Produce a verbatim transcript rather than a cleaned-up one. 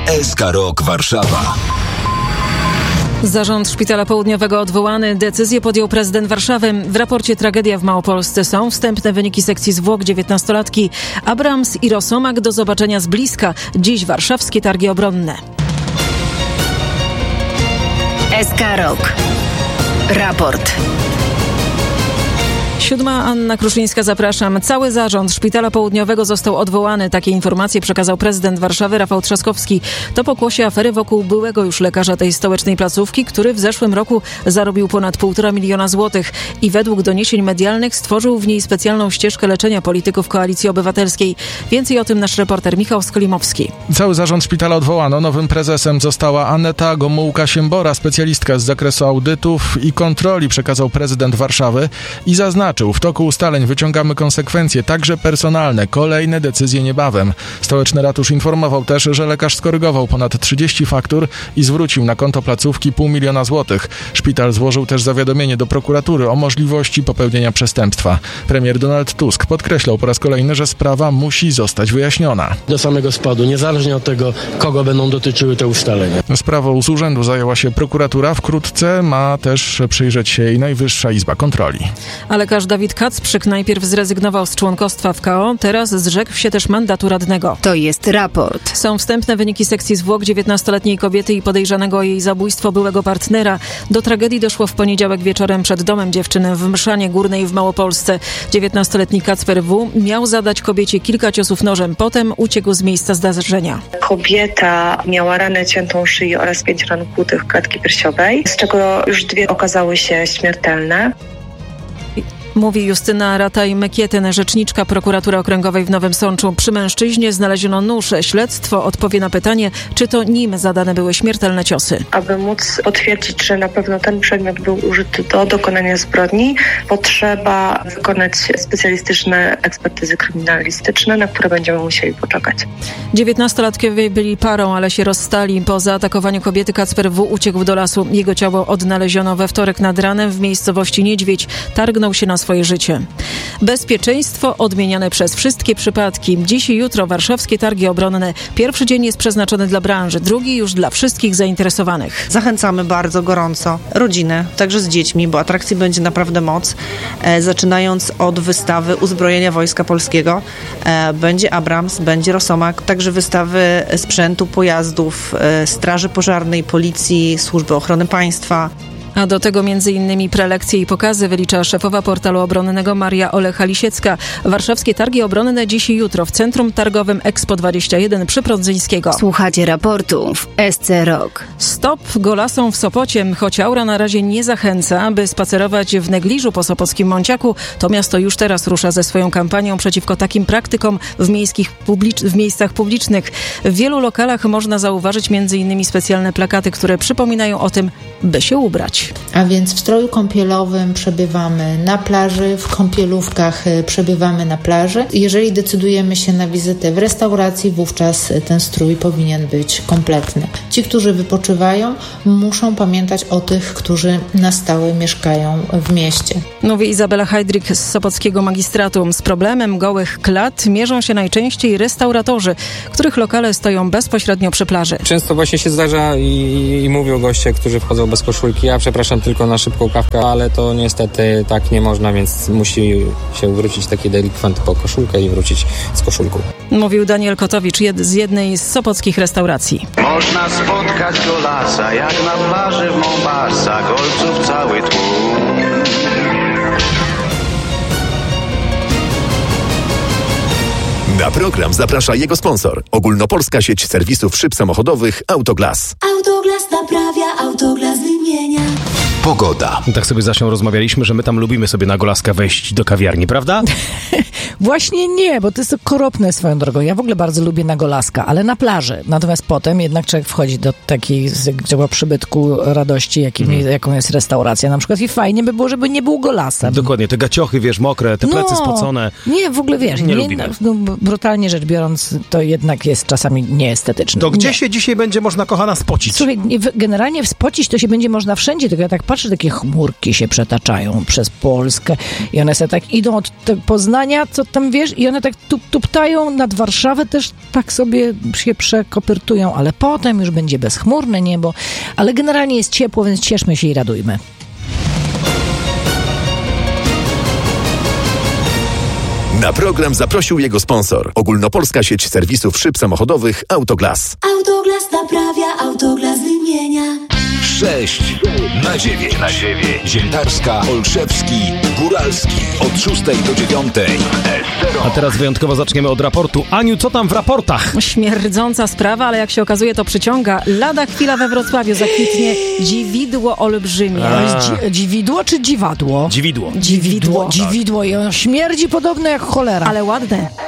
S K Rock Warszawa. Zarząd Szpitala Południowego odwołany. Decyzję podjął prezydent Warszawy. W raporcie Tragedia w Małopolsce są wstępne wyniki sekcji zwłok dziewiętnastolatki Abrams i Rosomak. Do zobaczenia z bliska. Dziś warszawskie targi obronne. S K Rock. Raport. Siódma, Anna Kruszyńska, zapraszam. Cały zarząd Szpitala Południowego został odwołany. Takie informacje przekazał prezydent Warszawy Rafał Trzaskowski. To pokłosie afery wokół byłego już lekarza tej stołecznej placówki, który w zeszłym roku zarobił ponad półtora miliona złotych i według doniesień medialnych stworzył w niej specjalną ścieżkę leczenia polityków Koalicji Obywatelskiej. Więcej o tym nasz reporter Michał Skolimowski. Cały zarząd szpitala odwołano. Nowym prezesem została Aneta Gomułka-Siembora, specjalistka z zakresu audytów i kontroli, przekazał prezydent Warszawy i zaznaczył: w toku ustaleń wyciągamy konsekwencje, także personalne. Kolejne decyzje niebawem. Stołeczny ratusz informował też, że lekarz skorygował ponad trzydzieści faktur i zwrócił na konto placówki pół miliona złotych. Szpital złożył też zawiadomienie do prokuratury o możliwości popełnienia przestępstwa. Premier Donald Tusk podkreślał po raz kolejny, że sprawa musi zostać wyjaśniona. Do samego spadu, niezależnie od tego, kogo będą dotyczyły te ustalenia. Sprawą z urzędu zajęła się prokuratura. Wkrótce ma też przyjrzeć się jej Najwyższa Izba Kontroli. A lekarz Dawid Kacprzyk najpierw zrezygnował z członkostwa w K O, teraz zrzekł się też mandatu radnego. To jest raport. Są wstępne wyniki sekcji zwłok dziewiętnastoletniej kobiety i podejrzanego o jej zabójstwo byłego partnera. Do tragedii doszło w poniedziałek wieczorem przed domem dziewczyny w Mszanie Górnej w Małopolsce. dziewiętnastoletni Kacper W. miał zadać kobiecie kilka ciosów nożem, potem uciekł z miejsca zdarzenia. Kobieta miała ranę ciętą szyi oraz pięć ran kłutych klatki piersiowej, z czego już dwie okazały się śmiertelne. Mówi Justyna Rataj-Mekietyn, rzeczniczka prokuratury okręgowej w Nowym Sączu. Przy mężczyźnie znaleziono nóż. Śledztwo odpowie na pytanie, czy to nim zadane były śmiertelne ciosy. Aby móc potwierdzić, że na pewno ten przedmiot był użyty do dokonania zbrodni, potrzeba wykonać specjalistyczne ekspertyzy kryminalistyczne, na które będziemy musieli poczekać. dziewiętnastolatkowie byli parą, ale się rozstali. Po zaatakowaniu kobiety Kacper W. uciekł do lasu. Jego ciało odnaleziono we wtorek nad ranem w miejscowości Niedźwiedź. Targnął się na swoje życie. Bezpieczeństwo odmieniane przez wszystkie przypadki. Dziś i jutro warszawskie targi obronne. Pierwszy dzień jest przeznaczony dla branży, drugi już dla wszystkich zainteresowanych. Zachęcamy bardzo gorąco rodziny, także z dziećmi, bo atrakcji będzie naprawdę moc. E, zaczynając od wystawy uzbrojenia Wojska Polskiego. E, będzie Abrams, będzie Rosomak, także wystawy sprzętu, pojazdów, e, Straży Pożarnej, Policji, Służby Ochrony Państwa. A do tego między innymi prelekcje i pokazy, wylicza szefowa portalu obronnego Maria Olecha-Lisiecka. Warszawskie targi obronne dziś i jutro w Centrum Targowym Expo dwadzieścia jeden przy Prądzyńskiego. Słuchacie raportu w S C Rock. Stop golasom w Sopocie. Choć aura na razie nie zachęca, aby spacerować w negliżu po sopockim Monciaku, to miasto już teraz rusza ze swoją kampanią przeciwko takim praktykom w, miejskich publicz- w miejscach publicznych. W wielu lokalach można zauważyć między innymi specjalne plakaty, które przypominają o tym, by się ubrać. A więc w stroju kąpielowym przebywamy na plaży, w kąpielówkach przebywamy na plaży. Jeżeli decydujemy się na wizytę w restauracji, wówczas ten strój powinien być kompletny. Ci, którzy wypoczywają, muszą pamiętać o tych, którzy na stałe mieszkają w mieście. Mówi Izabela Heydrich z Sopockiego Magistratu. Z problemem gołych klat mierzą się najczęściej restauratorzy, których lokale stoją bezpośrednio przy plaży. Często właśnie się zdarza i, i mówią goście, którzy wchodzą bez koszulki: ja przepraszam tylko na szybką kawkę, ale to niestety tak nie można, więc musi się wrócić taki delikwent po koszulkę i wrócić z koszulką. Mówił Daniel Kotowicz jed- z jednej z sopockich restauracji. Można spotkać golasa, jak na plaży w Mombasa, golców cały tłum. Na program zaprasza jego sponsor. Ogólnopolska sieć serwisów szyb samochodowych Autoglas. Autoglas naprawia, Autoglas wymienia. Pogoda. Tak sobie z Zasią rozmawialiśmy, że my tam lubimy sobie na Golaska wejść do kawiarni, prawda? Właśnie nie, bo to jest okropne swoją drogą. Ja w ogóle bardzo lubię na Golaska, ale na plaży. Natomiast potem jednak człowiek wchodzi do takiej dzieła przybytku radości, jakim, mm. jaką jest restauracja na przykład, i fajnie by było, żeby nie był Golasem. Dokładnie, te gaciochy, wiesz, mokre, te plecy no, spocone. Nie, w ogóle wiesz, nie, nie lubimy. No, brutalnie rzecz biorąc, to jednak jest czasami nieestetyczne. To gdzie nie. się dzisiaj będzie można, kochana, spocić? Słuchaj, generalnie spocić to się będzie można wszędzie, tylko ja tak patrzę, takie chmurki się przetaczają przez Polskę i one sobie tak idą od Poznania, co tam wiesz, i one tak tup, tuptają nad Warszawę, też tak sobie się przekopyrtują, ale potem już będzie bezchmurne niebo, ale generalnie jest ciepło, więc cieszmy się i radujmy. Na program zaprosił jego sponsor. Ogólnopolska sieć serwisów szyb samochodowych Autoglas. Autoglas naprawia, Autoglas wymienia. sześć na dziewięć. Na dziewięć. Ziętarska, Olszewski, Góralski. Od szóstej do dziewiątej. A teraz wyjątkowo zaczniemy od raportu. Aniu, co tam w raportach? Śmierdząca sprawa, ale jak się okazuje, to przyciąga. Lada chwila we Wrocławiu zakwitnie dziwidło olbrzymie. To jest dzi- dziwidło czy dziwadło? Dziwidło. Dziwidło. Dziwidło. I ono śmierdzi podobno jak cholera. Ale ładne.